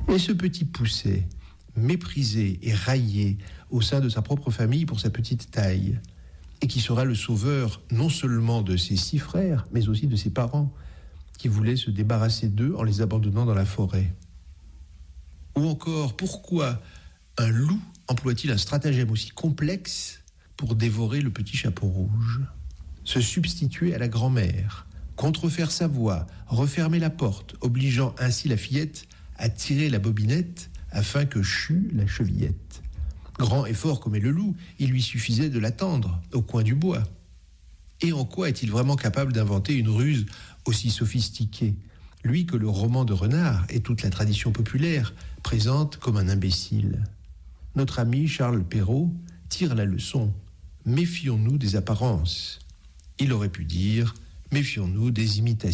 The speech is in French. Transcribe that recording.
Et ce petit Pousset, méprisé et raillé au sein de sa propre famille pour sa petite taille, et qui sera le sauveur non seulement de ses 6 frères, mais aussi de ses parents, qui voulaient se débarrasser d'eux en les abandonnant dans la forêt. Ou encore, pourquoi un loup emploie-t-il un stratagème aussi complexe pour dévorer le petit chapeau rouge ? Se substituer à la grand-mère, contrefaire sa voix, refermer la porte, obligeant ainsi la fillette à tirer la bobinette afin que chût la chevillette. Grand et fort comme est le loup, il lui suffisait de l'attendre au coin du bois. Et en quoi est-il vraiment capable d'inventer une ruse aussi sophistiquée, lui que le roman de Renard et toute la tradition populaire présente comme un imbécile ? Notre ami Charles Perrault tire la leçon. Méfions-nous des apparences. Il aurait pu dire « Méfions-nous des imitations ».